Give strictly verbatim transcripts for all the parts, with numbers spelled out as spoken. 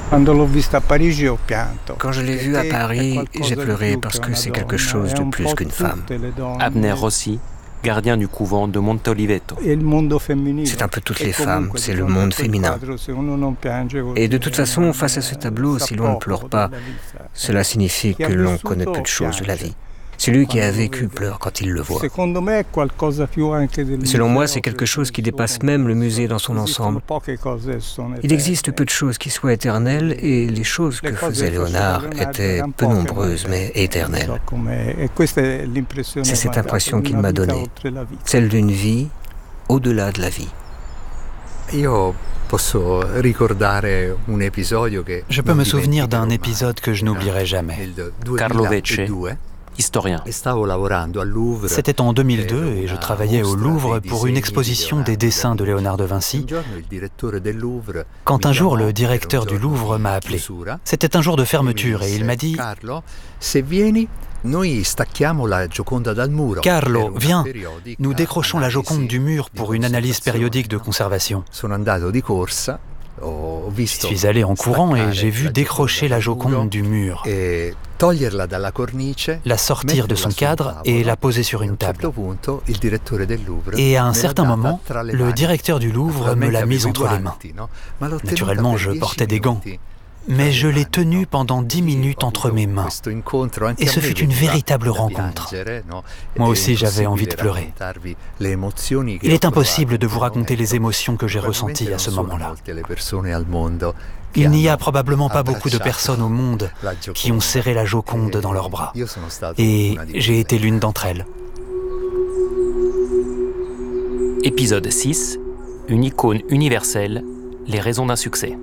Quand je l'ai vue à Paris, j'ai pleuré parce que c'est quelque chose de plus qu'une femme. Abner Rossi, gardien du couvent de Montoliveto. C'est un peu toutes les femmes, c'est le monde féminin. Et de toute façon, face à ce tableau, si l'on ne pleure pas, cela signifie que l'on connaît peu de choses de la vie. Celui qui a vécu pleure quand il le voit. Selon moi, c'est quelque chose qui dépasse même le musée dans son ensemble. Il existe peu de choses qui soient éternelles et les choses que faisait Léonard étaient peu nombreuses mais éternelles. C'est cette impression qu'il m'a donnée, celle d'une vie au-delà de la vie. Je peux me souvenir d'un épisode que je n'oublierai jamais. Carlo Vecce, historien. C'était en deux mille deux et je travaillais au Louvre pour une exposition des dessins de Léonard de Vinci, quand un jour le directeur du Louvre m'a appelé. C'était un jour de fermeture et il m'a dit « Carlo, viens, nous décrochons la Joconde du mur pour une analyse périodique de conservation. » Je suis allé en courant et j'ai vu décrocher la Joconde du mur, la sortir de son cadre et la poser sur une table. Et à un certain moment, le directeur du Louvre me l'a mise entre les mains. Naturellement, je portais des gants. Mais je l'ai tenue pendant dix minutes entre mes mains. Et ce fut une véritable rencontre. Moi aussi, j'avais envie de pleurer. Il est impossible de vous raconter les émotions que j'ai ressenties à ce moment-là. Il n'y a probablement pas beaucoup de personnes au monde qui ont serré la Joconde dans leurs bras. Et j'ai été l'une d'entre elles. Épisode six, une icône universelle, les raisons d'un succès.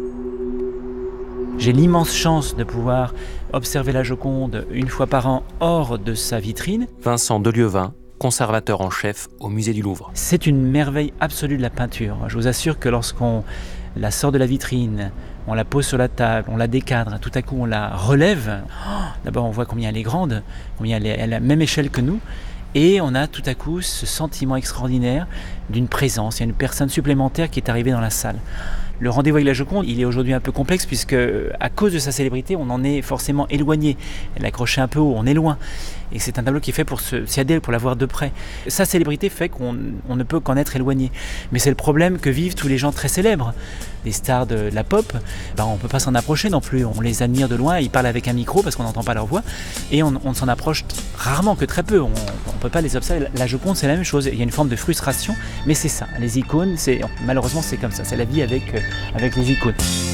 J'ai l'immense chance de pouvoir observer la Joconde une fois par an hors de sa vitrine. Vincent Delieuvin, conservateur en chef au musée du Louvre. C'est une merveille absolue de la peinture. Je vous assure que lorsqu'on la sort de la vitrine, on la pose sur la table, on la décadre, tout à coup on la relève. Oh, d'abord on voit combien elle est grande, combien elle est à la même échelle que nous. Et on a tout à coup ce sentiment extraordinaire d'une présence. Il y a une personne supplémentaire qui est arrivée dans la salle. Le rendez-vous avec la Joconde, il est aujourd'hui un peu complexe puisque, à cause de sa célébrité, on en est forcément éloigné. Elle est accrochée un peu haut, on est loin. Et c'est un tableau qui est fait pour se, s'y adhérer, pour la voir de près. Sa célébrité fait qu'on on ne peut qu'en être éloigné. Mais c'est le problème que vivent tous les gens très célèbres. Les stars de la pop, ben on ne peut pas s'en approcher non plus. On les admire de loin, ils parlent avec un micro parce qu'on n'entend pas leur voix. Et on, on s'en approche rarement, que très peu. On ne peut pas les observer. La Joconde, c'est la même chose. Il y a une forme de frustration, mais c'est ça. Les icônes, c'est, malheureusement, c'est comme ça. C'est la vie avec, euh, avec les icônes.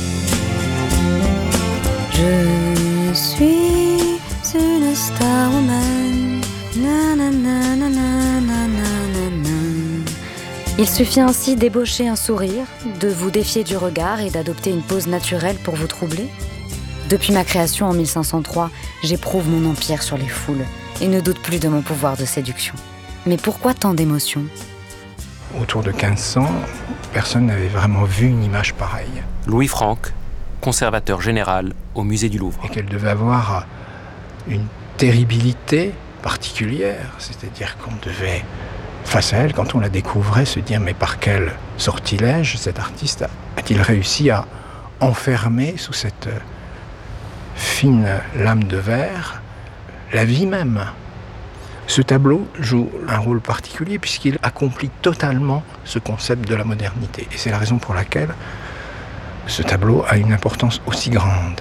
Je suis une star woman. Na, na, na, na, na, na, na, na. Il suffit ainsi d'ébaucher un sourire, de vous défier du regard et d'adopter une pose naturelle pour vous troubler. Depuis ma création en mille cinq cent trois, j'éprouve mon empire sur les foules et ne doute plus de mon pouvoir de séduction. Mais pourquoi tant d'émotions ? Autour de quinze cents, personne n'avait vraiment vu une image pareille. Louis Franck, conservateur général au musée du Louvre. Et qu'elle devait avoir une terribilité particulière, c'est-à-dire qu'on devait, face à elle, quand on la découvrait, se dire mais par quel sortilège cet artiste a-t-il réussi à enfermer sous cette fine lame de verre la vie même. Ce tableau joue un rôle particulier puisqu'il accomplit totalement ce concept de la modernité. Et c'est la raison pour laquelle ce tableau a une importance aussi grande.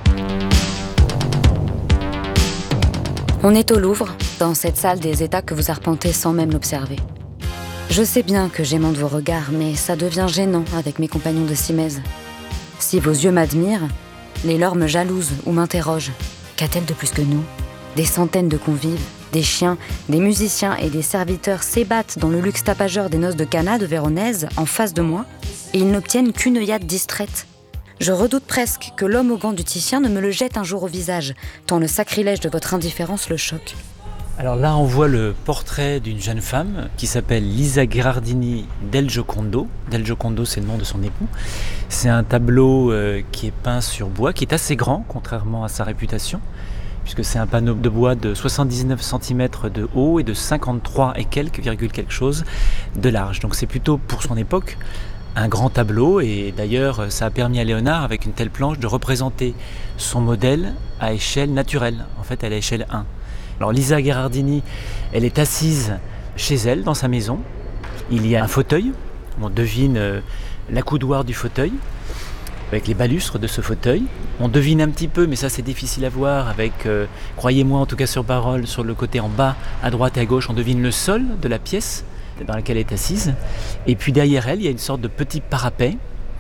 On est au Louvre, dans cette salle des états que vous arpentez sans même l'observer. Je sais bien que j'aimante vos regards, mais ça devient gênant avec mes compagnons de Simèse. Si vos yeux m'admirent, les leurs me jalousent ou m'interrogent. Qu'a-t-elle de plus que nous ? Des centaines de convives, des chiens, des musiciens et des serviteurs s'ébattent dans le luxe tapageur des noces de Cana de Véronèse, en face de moi, et ils n'obtiennent qu'une œillade distraite. Je redoute presque que l'homme au gant du Titien ne me le jette un jour au visage, tant le sacrilège de votre indifférence le choque. Alors là, on voit le portrait d'une jeune femme qui s'appelle Lisa Gherardini del Giocondo. Del Giocondo, c'est le nom de son époux. C'est un tableau euh, qui est peint sur bois, qui est assez grand, contrairement à sa réputation, puisque c'est un panneau de bois de soixante-dix-neuf centimètres de haut et de cinquante-trois et quelques, virgule quelque chose, de large. Donc c'est plutôt, pour son époque, un grand tableau, et d'ailleurs ça a permis à Léonard, avec une telle planche, de représenter son modèle à échelle naturelle, en fait à l'échelle un. Alors Lisa Gherardini, elle est assise chez elle, dans sa maison. Il y a un fauteuil, on devine euh, l'accoudoir du fauteuil, avec les balustres de ce fauteuil. On devine un petit peu, mais ça c'est difficile à voir, avec, euh, croyez-moi en tout cas sur parole, sur le côté en bas, à droite et à gauche, on devine le sol de la pièce dans laquelle elle est assise. Et puis derrière elle, il y a une sorte de petit parapet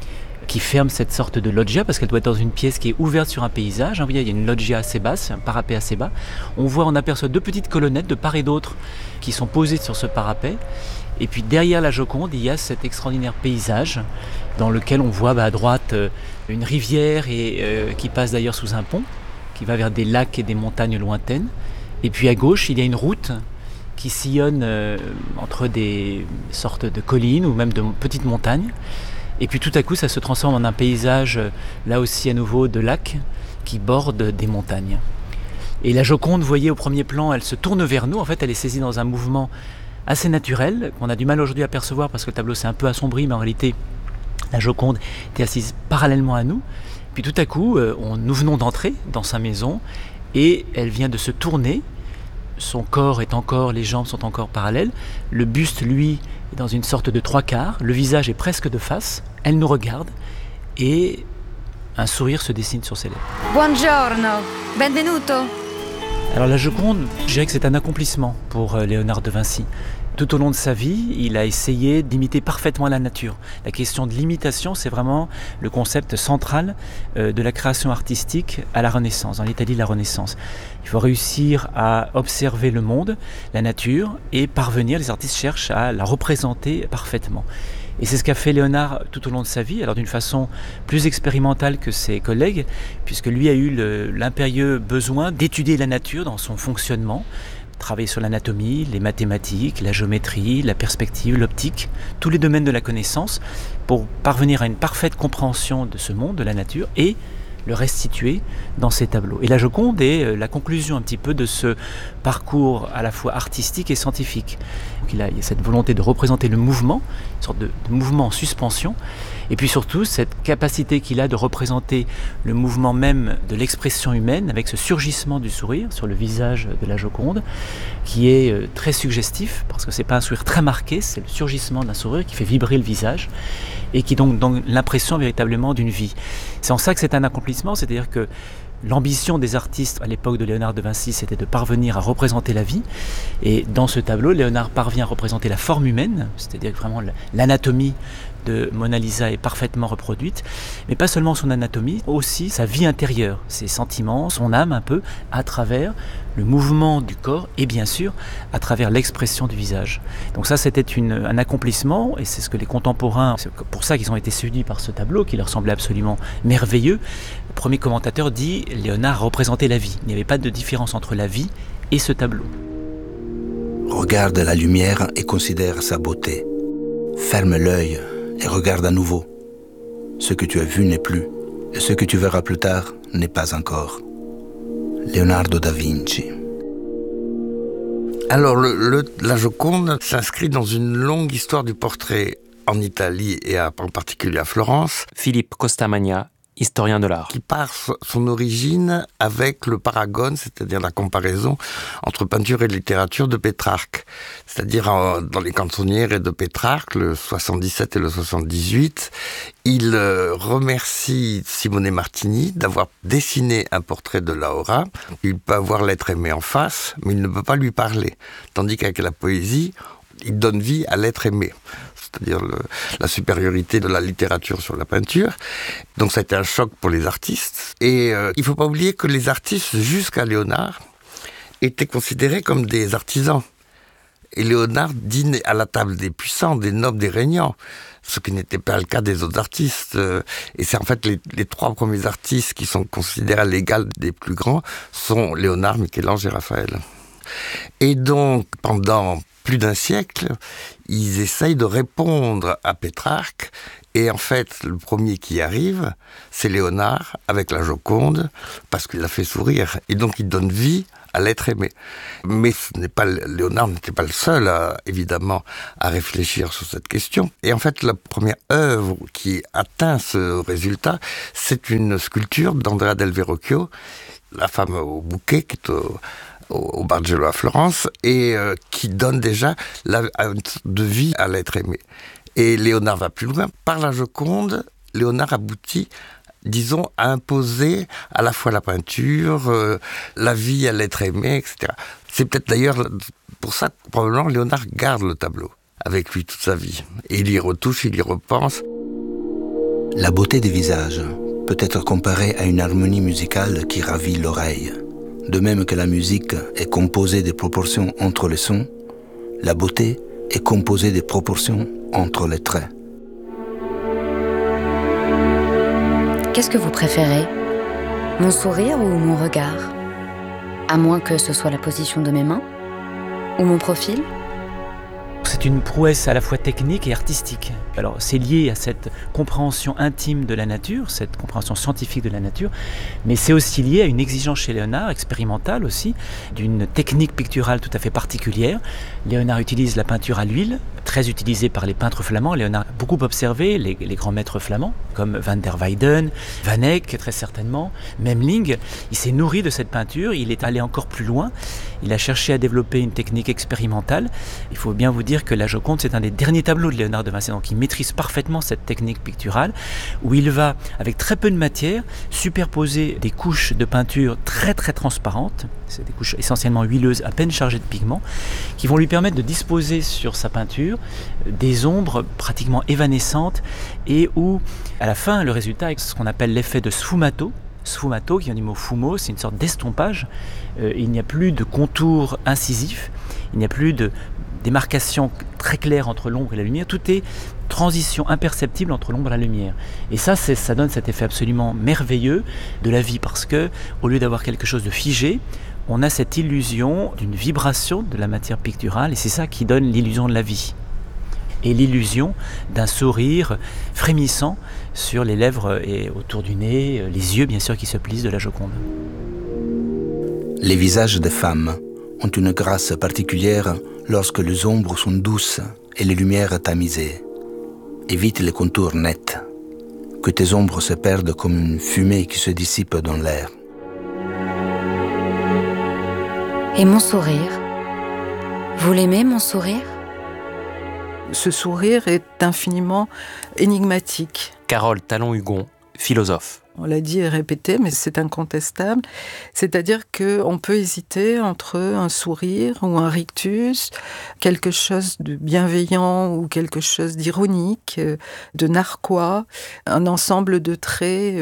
qui ferme cette sorte de loggia, parce qu'elle doit être dans une pièce qui est ouverte sur un paysage. Vous voyez, il y a une loggia assez basse, un parapet assez bas. On voit, on aperçoit deux petites colonnettes de part et d'autre qui sont posées sur ce parapet. Et puis derrière la Joconde, il y a cet extraordinaire paysage dans lequel on voit bah, à droite euh, une rivière et, euh, qui passe d'ailleurs sous un pont, qui va vers des lacs et des montagnes lointaines. Et puis à gauche, il y a une route qui sillonne euh, entre des sortes de collines ou même de petites montagnes. Et puis tout à coup, ça se transforme en un paysage, euh, là aussi à nouveau, de lacs qui bordent des montagnes. Et la Joconde, vous voyez au premier plan, elle se tourne vers nous. En fait, elle est saisie dans un mouvement assez naturel, qu'on a du mal aujourd'hui à percevoir parce que le tableau s'est un peu assombri, mais en réalité, la Joconde était assise parallèlement à nous. Puis tout à coup, euh, on, nous venons d'entrer dans sa maison et elle vient de se tourner. Son corps est encore, les jambes sont encore parallèles. Le buste, lui, est dans une sorte de trois quarts. Le visage est presque de face. Elle nous regarde et un sourire se dessine sur ses lèvres. Buongiorno, benvenuto. Alors la Joconde, je dirais que c'est un accomplissement pour Léonard de Vinci. Tout au long de sa vie, il a essayé d'imiter parfaitement la nature. La question de l'imitation, c'est vraiment le concept central de la création artistique à la Renaissance, dans l'Italie de la Renaissance. Il faut réussir à observer le monde, la nature, et parvenir, les artistes cherchent à la représenter parfaitement. Et c'est ce qu'a fait Léonard tout au long de sa vie, alors d'une façon plus expérimentale que ses collègues, puisque lui a eu le, l'impérieux besoin d'étudier la nature dans son fonctionnement, travailler sur l'anatomie, les mathématiques, la géométrie, la perspective, l'optique, tous les domaines de la connaissance, pour parvenir à une parfaite compréhension de ce monde, de la nature, et le restituer dans ses tableaux. Et la Joconde est la conclusion un petit peu de ce parcours à la fois artistique et scientifique. Donc il, a, il y a cette volonté de représenter le mouvement, une sorte de, de mouvement en suspension, et puis surtout cette capacité qu'il a de représenter le mouvement même de l'expression humaine avec ce surgissement du sourire sur le visage de la Joconde, qui est très suggestif, parce que c'est pas un sourire très marqué, c'est le surgissement d'un sourire qui fait vibrer le visage, et qui donc donne l'impression véritablement d'une vie. C'est en ça que c'est un accomplissement, c'est-à-dire que l'ambition des artistes à l'époque de Léonard de Vinci, c'était de parvenir à représenter la vie. Et dans ce tableau, Léonard parvient à représenter la forme humaine, c'est-à-dire que vraiment l'anatomie de Mona Lisa est parfaitement reproduite, mais pas seulement son anatomie, aussi sa vie intérieure, ses sentiments, son âme un peu, à travers le mouvement du corps et bien sûr à travers l'expression du visage. Donc ça c'était une, un accomplissement, et c'est ce que les contemporains, c'est pour ça qu'ils ont été séduits par ce tableau qui leur semblait absolument merveilleux. Le premier commentateur dit « Léonard représentait la vie ». Il n'y avait pas de différence entre la vie et ce tableau. Regarde la lumière et considère sa beauté. Ferme l'œil et regarde à nouveau. Ce que tu as vu n'est plus, et ce que tu verras plus tard n'est pas encore. Leonardo da Vinci. Alors, le, le, la Joconde s'inscrit dans une longue histoire du portrait en Italie et à, en particulier à Florence. Philippe Costamagna, historien de l'art. Qui part son origine avec le paragone, c'est-à-dire la comparaison entre peinture et littérature de Pétrarque. C'est-à-dire en, dans les canzoniere de Pétrarque, le soixante-dix-sept et le soixante-dix-huit, il euh, remercie Simone Martini d'avoir dessiné un portrait de Laura. Il peut avoir l'être aimé en face, mais il ne peut pas lui parler. Tandis qu'avec la poésie, il donne vie à l'être aimé. C'est-à-dire le, la supériorité de la littérature sur la peinture. Donc ça a été un choc pour les artistes. Et euh, il ne faut pas oublier que les artistes, jusqu'à Léonard, étaient considérés comme des artisans. Et Léonard dîne à la table des puissants, des nobles, des régnants, ce qui n'était pas le cas des autres artistes. Et c'est en fait les, les trois premiers artistes qui sont considérés à l'égal des plus grands sont Léonard, Michel-Ange et Raphaël. Et donc, pendant plus d'un siècle, ils essayent de répondre à Pétrarque. Et en fait, le premier qui arrive, c'est Léonard, avec la Joconde, parce qu'il l'a fait sourire. Et donc, il donne vie à l'être aimé. Mais ce n'est pas, Léonard n'était pas le seul, à, évidemment, à réfléchir sur cette question. Et en fait, la première œuvre qui atteint ce résultat, c'est une sculpture d'Andrea del Verrocchio, la femme au bouquet, qui est au, au Bargello à Florence, et euh, qui donne déjà la, une sorte de vie à l'être aimé. Et Léonard va plus loin. Par la Joconde, Léonard aboutit, disons, à imposer à la fois la peinture, euh, la vie à l'être aimé, et cetera. C'est peut-être d'ailleurs pour ça que probablement Léonard garde le tableau avec lui toute sa vie. Et il y retouche, il y repense. La beauté des visages peut être comparée à une harmonie musicale qui ravit l'oreille. De même que la musique est composée des proportions entre les sons, la beauté est composée des proportions entre les traits. Qu'est-ce que vous préférez? Mon sourire ou mon regard? À moins que ce soit la position de mes mains? Ou mon profil? C'est une prouesse à la fois technique et artistique. Alors c'est lié à cette compréhension intime de la nature, cette compréhension scientifique de la nature, mais c'est aussi lié à une exigence chez Léonard, expérimentale aussi, d'une technique picturale tout à fait particulière. Léonard utilise la peinture à l'huile, très utilisée par les peintres flamands. Léonard a beaucoup observé les, les grands maîtres flamands, comme Van der Weyden, Van Eyck très certainement, Memling. Il s'est nourri de cette peinture, il est allé encore plus loin, il a cherché à développer une technique expérimentale. Il faut bien vous dire que la Joconde, c'est un des derniers tableaux de Léonard de Vinci, donc il maîtrise parfaitement cette technique picturale, où il va, avec très peu de matière, superposer des couches de peinture très très transparentes, c'est des couches essentiellement huileuses, à peine chargées de pigments, qui vont lui permettre de disposer sur sa peinture des ombres pratiquement évanescentes, et où, à la fin, le résultat est ce qu'on appelle l'effet de sfumato. Sfumato, qui vient du mot fumo, c'est une sorte d'estompage. Euh, il n'y a plus de contours incisifs, il n'y a plus de démarcation très claire entre l'ombre et la lumière, tout est transition imperceptible entre l'ombre et la lumière. Et ça, c'est, ça donne cet effet absolument merveilleux de la vie, parce que au lieu d'avoir quelque chose de figé, on a cette illusion d'une vibration de la matière picturale, et c'est ça qui donne l'illusion de la vie. Et l'illusion d'un sourire frémissant sur les lèvres et autour du nez, les yeux bien sûr qui se plissent de la Joconde. Les visages des femmes ont une grâce particulière lorsque les ombres sont douces et les lumières tamisées. Évite les contours nets, que tes ombres se perdent comme une fumée qui se dissipe dans l'air. Et mon sourire? Vous l'aimez, mon sourire? Ce sourire est infiniment énigmatique. Carole Talon-Hugon, philosophe. On l'a dit et répété, mais c'est incontestable. C'est-à-dire qu'on peut hésiter entre un sourire ou un rictus, quelque chose de bienveillant ou quelque chose d'ironique, de narquois, un ensemble de traits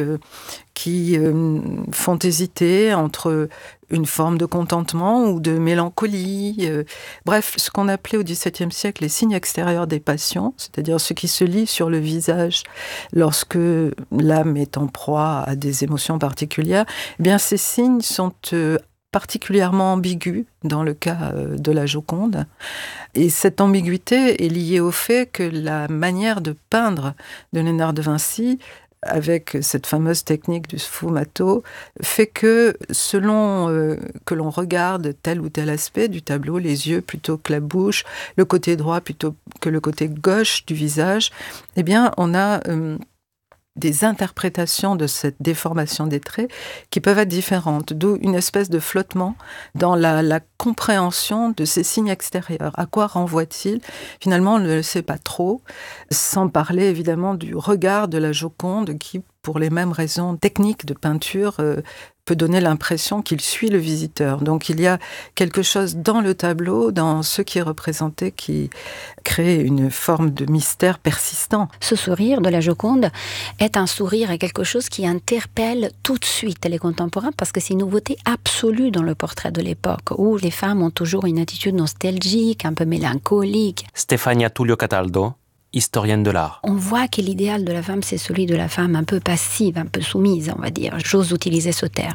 qui font hésiter entre une forme de contentement ou de mélancolie. Bref, ce qu'on appelait au dix-septième siècle les signes extérieurs des passions, c'est-à-dire ce qui se lit sur le visage lorsque l'âme est en proie à des émotions particulières. Eh bien, ces signes sont particulièrement ambigus dans le cas de la Joconde. Et cette ambiguïté est liée au fait que la manière de peindre de Léonard de Vinci, avec cette fameuse technique du sfumato, fait que selon euh, que l'on regarde tel ou tel aspect du tableau, les yeux plutôt que la bouche, le côté droit plutôt que le côté gauche du visage, eh bien on a euh, des interprétations de cette déformation des traits qui peuvent être différentes, d'où une espèce de flottement dans la, la compréhension de ces signes extérieurs. À quoi renvoie-t-il? Finalement, on ne le sait pas trop, sans parler évidemment du regard de la Joconde qui, pour les mêmes raisons techniques de peinture, euh, peut donner l'impression qu'il suit le visiteur. Donc il y a quelque chose dans le tableau, dans ce qui est représenté, qui crée une forme de mystère persistant. Ce sourire de la Joconde est un sourire et quelque chose qui interpelle tout de suite les contemporains, parce que c'est une nouveauté absolue dans le portrait de l'époque, où les femmes ont toujours une attitude nostalgique, un peu mélancolique. Stefania Tullio Cataldo, historienne de l'art. On voit que l'idéal de la femme, c'est celui de la femme un peu passive, un peu soumise, on va dire. J'ose utiliser ce terme.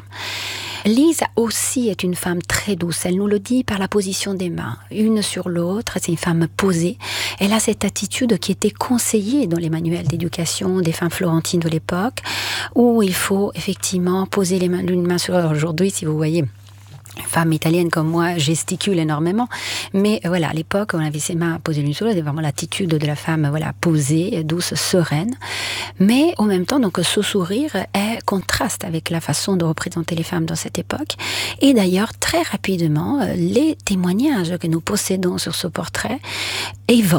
Lise aussi est une femme très douce. Elle nous le dit par la position des mains, une sur l'autre. C'est une femme posée. Elle a cette attitude qui était conseillée dans les manuels d'éducation des femmes florentines de l'époque, où il faut effectivement poser les mains l'une main sur l'autre. Aujourd'hui, si vous voyez femme italienne comme moi gesticule énormément, mais euh, voilà, à l'époque, on avait ses mains posées l'une sur l'autre, vraiment l'attitude de la femme, voilà, posée, douce, sereine, mais en même temps, donc, ce sourire est contraste avec la façon de représenter les femmes dans cette époque, et d'ailleurs, très rapidement, les témoignages que nous possédons sur ce portrait évoquent